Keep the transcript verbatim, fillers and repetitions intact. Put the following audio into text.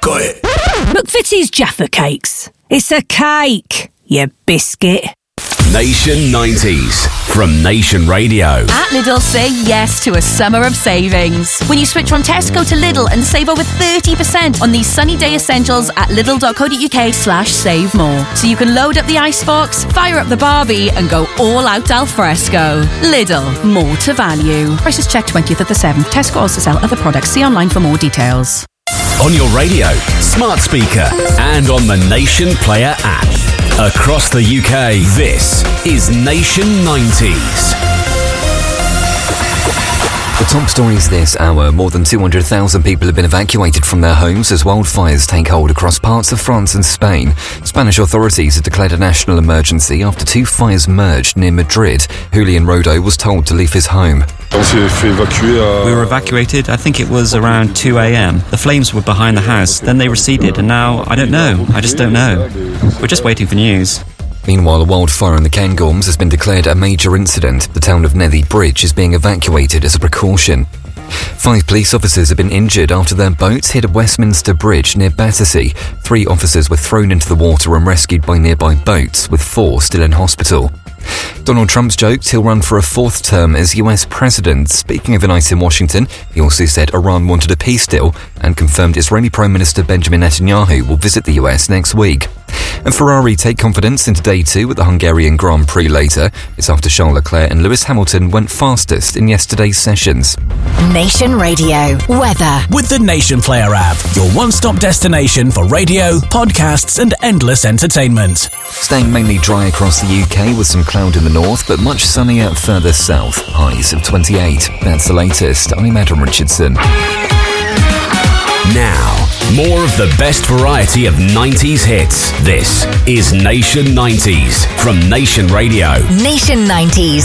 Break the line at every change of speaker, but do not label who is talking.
got it.
McVitie's Jaffa Cakes. It's a cake, you biscuit.
Nation nineties from Nation Radio.
At Lidl, say yes to a summer of savings. When you switch from Tesco to Lidl and save over thirty percent on these sunny day essentials at lidl.co.uk slash save more. So you can load up the icebox, fire up the barbie and go all out al fresco. Lidl, more to value. Prices check twentieth of the seventh. Tesco also sell other products. See online for more details.
On your radio, smart speaker, and on the Nation Player app. Across the U K, this is Nation nineties.
The top stories this hour. More than two hundred thousand people have been evacuated from their homes as wildfires take hold across parts of France and Spain. Spanish authorities have declared a national emergency after two fires merged near Madrid. Julian Rodo was told to leave his home.
We were evacuated, I think it was around two a.m. The flames were behind the house, then they receded, and now, I don't know. I just don't know. We're just waiting for news.
Meanwhile, a wildfire in the Cairngorms has been declared a major incident. The town of Nethy Bridge is being evacuated as a precaution. Five police officers have been injured after their boats hit a Westminster Bridge near Battersea. Three officers were thrown into the water and rescued by nearby boats, with four still in hospital. Donald Trump's joked he'll run for a fourth term as U S president. Speaking overnight in Washington, he also said Iran wanted a peace deal and confirmed Israeli Prime Minister Benjamin Netanyahu will visit the U S next week. And Ferrari take confidence into day two at the Hungarian Grand Prix later. It's after Charles Leclerc and Lewis Hamilton went fastest in yesterday's sessions.
Nation Radio weather.
With the Nation Player app, your one-stop destination for radio, podcasts and endless entertainment.
Staying mainly dry across the U K with some cloud in the north, but much sunnier further south. Highs of twenty-eight. That's the latest. I'm Adam Richardson.
Now, more of the best variety of nineties hits. This is Nation nineties from Nation Radio.
Nation nineties